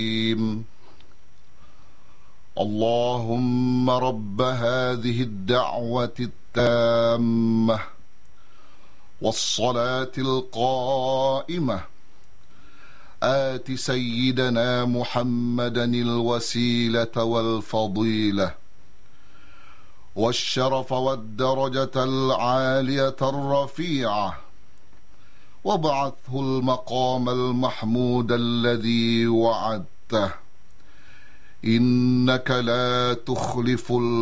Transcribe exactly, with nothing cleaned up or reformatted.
اللهم رب هذه الدعوة التامة والصلاة القائمة آت سيدنا محمدا الوسيلة والفضيلة والشرف والدرجة العالية الرفيعة وابعثه المقام المحمود الذي وعدته إنك لا تخلف